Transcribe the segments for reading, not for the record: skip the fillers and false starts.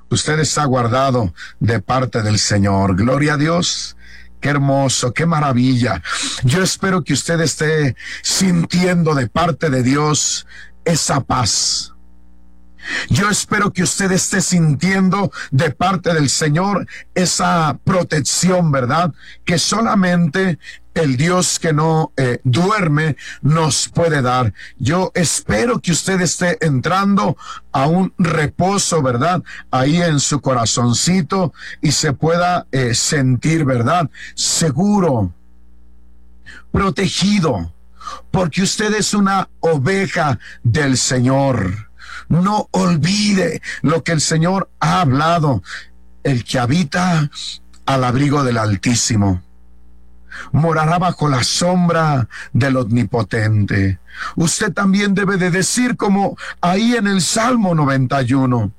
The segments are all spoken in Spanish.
Usted está guardado de parte del Señor. Gloria a Dios. Qué hermoso, qué maravilla. Yo espero que usted esté sintiendo de parte de Dios esa paz. Yo espero que usted esté sintiendo de parte del Señor esa protección, ¿verdad? Que solamente el Dios que no duerme nos puede dar. Yo espero que usted esté entrando a un reposo, ¿verdad? Ahí en su corazoncito y se pueda sentir, ¿verdad? Seguro, protegido, porque usted es una oveja del Señor. No olvide lo que el Señor ha hablado. El que habita al abrigo del Altísimo morará bajo la sombra del Omnipotente. Usted también debe de decir, como ahí en el Salmo 91,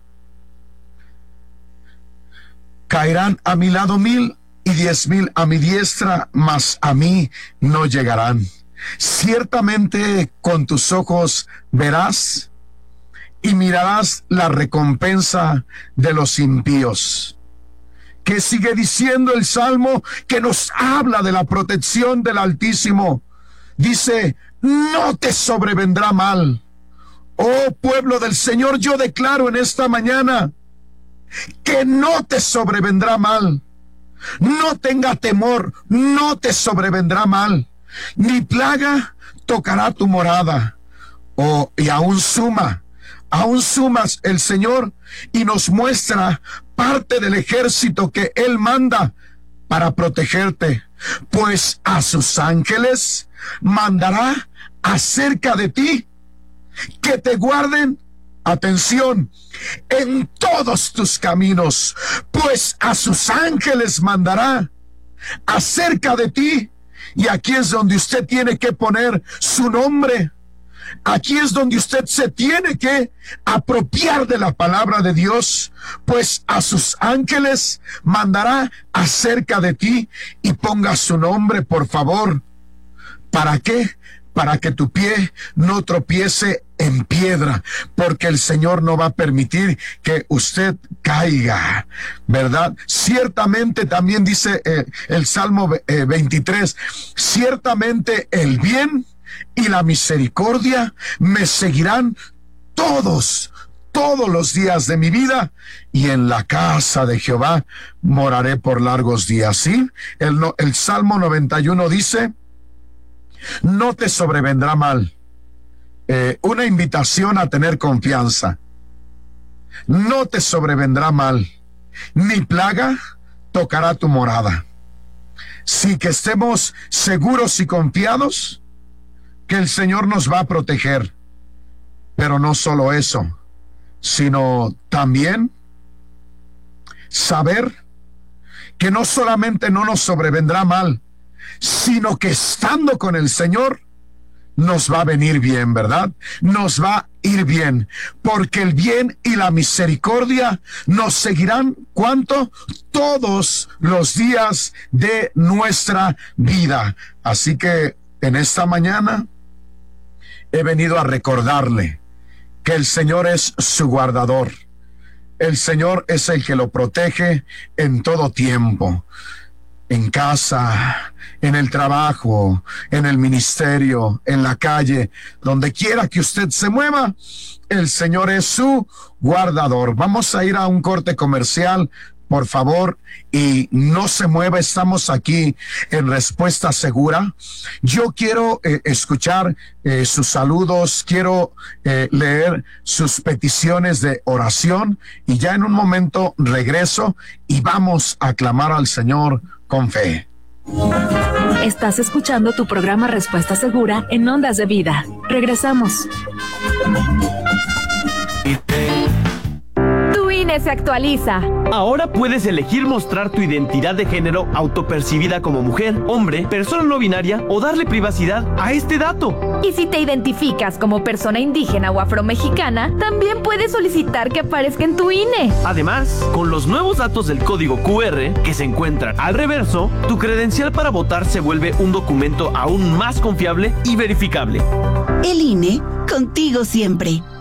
caerán a mi lado 1000 y 10,000 a mi diestra, mas a mí no llegarán. Ciertamente con tus ojos verás y mirarás la recompensa de los impíos. Que sigue diciendo el Salmo, que nos habla de la protección del Altísimo. Dice, no te sobrevendrá mal. Oh pueblo del Señor, yo declaro en esta mañana que no te sobrevendrá mal. No tenga temor, no te sobrevendrá mal. Ni plaga tocará tu morada. Y aún sumas el Señor y nos muestra parte del ejército que Él manda para protegerte, pues a sus ángeles mandará acerca de ti, que te guarden, atención, en todos tus caminos, pues a sus ángeles mandará acerca de ti. Y aquí es donde usted tiene que poner su nombre. Aquí es donde usted se tiene que apropiar de la palabra de Dios, pues a sus ángeles mandará acerca de ti, y ponga su nombre, por favor. ¿Para qué? Para que tu pie no tropiece en piedra, porque el Señor no va a permitir que usted caiga, ¿verdad? Ciertamente también dice el Salmo 23, ciertamente el bien y la misericordia me seguirán todos los días de mi vida, y en la casa de Jehová moraré por largos días. ¿Sí? El Salmo 91 dice, no te sobrevendrá mal. Una invitación a tener confianza. No te sobrevendrá mal, ni plaga tocará tu morada. Sí, que estemos seguros y confiados que el Señor nos va a proteger. Pero no solo eso, sino también saber que no solamente no nos sobrevendrá mal, sino que estando con el Señor nos va a venir bien, ¿verdad? Nos va a ir bien, porque el bien y la misericordia nos seguirán, ¿cuánto? Todos los días de nuestra vida. Así que en esta mañana he venido a recordarle que el Señor es su guardador. El Señor es el que lo protege en todo tiempo. En casa, en el trabajo, en el ministerio, en la calle, donde quiera que usted se mueva, el Señor es su guardador. Vamos a ir a un corte comercial, por favor, y no se mueva. Estamos aquí en Respuesta Segura. Yo quiero escuchar sus saludos, quiero leer sus peticiones de oración, y ya en un momento regreso y vamos a clamar al Señor con fe. Estás escuchando tu programa Respuesta Segura en Ondas de Vida. Regresamos. Tu INE se actualiza. Ahora puedes elegir mostrar tu identidad de género autopercibida como mujer, hombre, persona no binaria, o darle privacidad a este dato. Y si te identificas como persona indígena o afromexicana, también puedes solicitar que aparezca en tu INE. Además, con los nuevos datos del código QR que se encuentran al reverso, tu credencial para votar se vuelve un documento aún más confiable y verificable. El INE, contigo siempre.